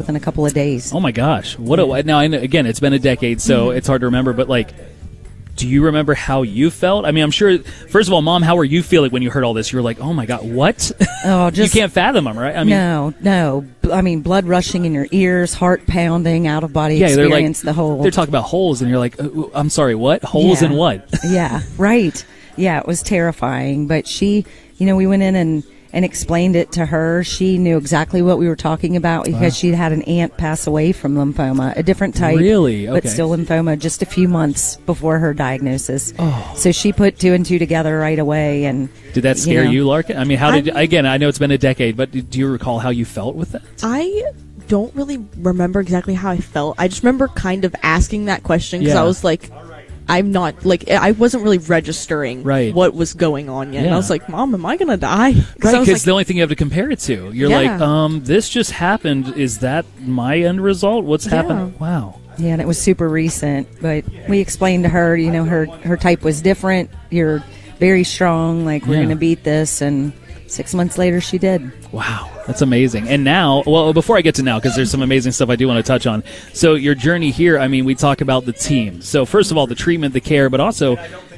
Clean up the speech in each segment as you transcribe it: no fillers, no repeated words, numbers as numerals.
within a couple of days. Oh my gosh! Now? Again, it's been a decade, so it's hard to remember. But like, do you remember how you felt? I mean, I'm sure. First of all, Mom, how were you feeling when you heard all this? You were like, "Oh my God, what?" Oh, you can't fathom them, right? I mean, no. I mean, blood rushing in your ears, heart pounding, out of body experience. They're talking about holes, and you're like, "I'm sorry, what? Holes in what?" Yeah, right. Yeah, it was terrifying. But she, we went in and explained it to her. She knew exactly what we were talking about because she'd had an aunt pass away from lymphoma, a different type. Really? Okay. But still lymphoma just a few months before her diagnosis. Oh. So she put 2 and 2 together right away. And did that scare you, Larkin? I mean, again, I know it's been a decade, but do you recall how you felt with that? I don't really remember exactly how I felt. I just remember kind of asking that question because I was like, I'm not, like, I wasn't really registering what was going on yet. And I was like, Mom, am I going to die? Right, because the only thing you have to compare it to. You're like, this just happened. Is that my end result? What's happening? Wow. Yeah, and it was super recent. But we explained to her, her type was different. You're very strong. Like, we're going to beat this. And 6 months later, she did. Wow, that's amazing. And now, well, before I get to now, because there's some amazing stuff I do want to touch on. So your journey here, I mean, we talk about the team. So first of all, the treatment, the care, but also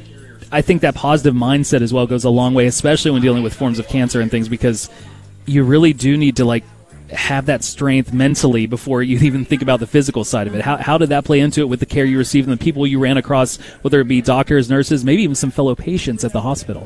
I think that positive mindset as well goes a long way, especially when dealing with forms of cancer and things, because you really do need to, like, have that strength mentally before you even think about the physical side of it. How did that play into it with the care you received and the people you ran across, whether it be doctors, nurses, maybe even some fellow patients at the hospital?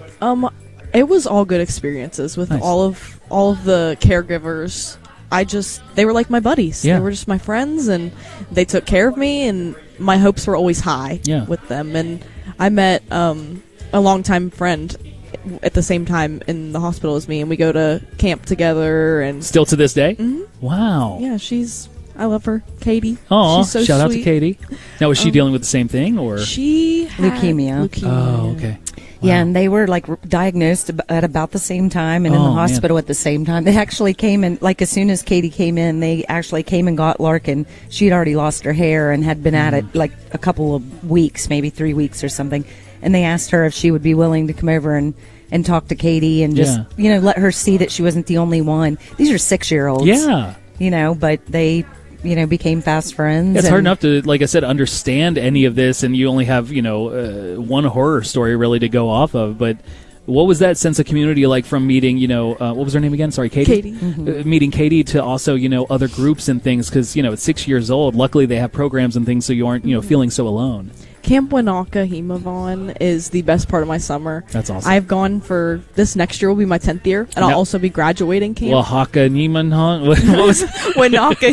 It was all good experiences with all of the caregivers. They were like my buddies. They were just my friends, and they took care of me, and my hopes were always high with them. And I met a longtime friend at the same time in the hospital as me, and we go to camp together. And still to this day? Mm-hmm. Wow. Yeah, I love her, Katie. Oh, she's so shout out sweet. to Katie. Now, was she dealing with the same thing, or she had leukemia? Oh, okay. Wow. Yeah, and they were diagnosed at about the same time and in the hospital at the same time. They actually came in, as soon as Katie came in, they actually came and got Larkin. She'd already lost her hair and had been at it a couple of weeks, maybe 3 weeks or something. And they asked her if she would be willing to come over and talk to Katie and just, let her see that she wasn't the only one. These are 6-year-olds. Yeah. But they became fast friends. It's hard enough to, like I said, understand any of this, and you only have, one horror story really to go off of. But what was that sense of community like from meeting, what was her name again? Sorry, Katie? Mm-hmm. Meeting Katie to also, other groups and things, because, at 6 years old, luckily they have programs and things so you aren't, feeling so alone. Camp Wanaka Hemavon is the best part of my summer. That's awesome. I've gone for this next year will be my 10th year, and I'll also be graduating camp. Oaxaca Nimanhan? What was Wanaka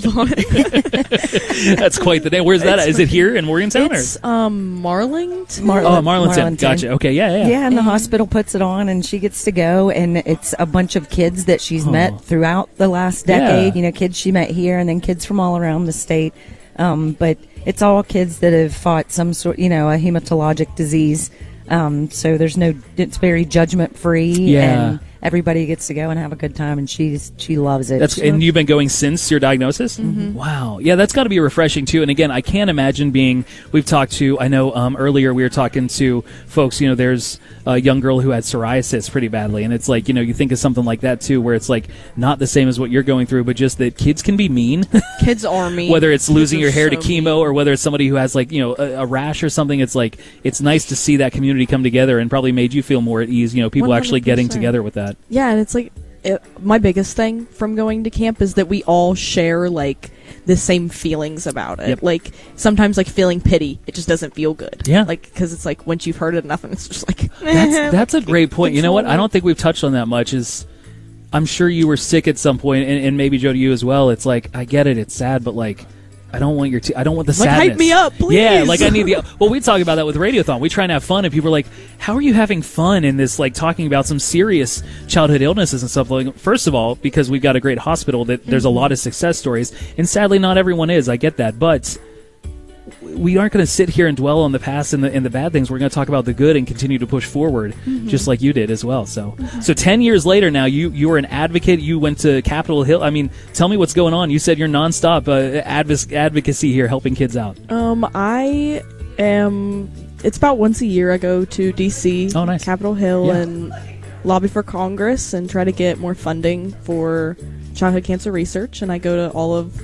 Hemavon. That's quite the name. Where's that at? Is it here in Morgantown? It's Marlington. Marlington. Gotcha. Okay, yeah. Yeah, and the hospital puts it on, and she gets to go, and it's a bunch of kids that she's met throughout the last decade. Kids she met here, and then kids from all around the state. But it's all kids that have fought some sort, a hematologic disease. So it's very judgment free, and everybody gets to go and have a good time, and she loves it. And you've been going since your diagnosis? Mm-hmm. Wow. Yeah, that's got to be refreshing too. And again, I can't imagine we've talked to, I know earlier we were talking to folks, there's a young girl who had psoriasis pretty badly, and it's like, you think of something like that too, where it's like not the same as what you're going through, but just that kids can be mean. Kids are mean. Whether it's losing your hair to so chemo mean. Or whether it's somebody who has a rash or something, it's like, it's nice to see that community come together, and probably made you feel more at ease, people 100%. Actually getting together with that. Yeah, and it's like, my biggest thing from going to camp is that we all share, the same feelings about it. Yep. Sometimes, feeling pity, it just doesn't feel good. Yeah. Because it's once you've heard it enough, and it's just like... That's a great point. You know what? I don't think we've touched on that much is... I'm sure you were sick at some point, and maybe, Joe, to you as well. It's like, I get it, it's sad, but, I don't want I don't want the sadness. Hype me up, please. Yeah, I need the... Well, we talk about that with Radiothon. We try and have fun, and people are like, how are you having fun in this, talking about some serious childhood illnesses and stuff? First of all, because we've got a great hospital, that there's a lot of success stories, and sadly not everyone is. I get that, but... we aren't going to sit here and dwell on the past and the bad things. We're going to talk about the good and continue to push forward, just like you did as well. So 10 years later now, you were an advocate. You went to Capitol Hill. I mean, tell me what's going on. You said you're nonstop advocacy here, helping kids out. I am. It's about once a year I go to D.C. Oh, nice. Capitol Hill and lobby for Congress and try to get more funding for childhood cancer research. And I go to all of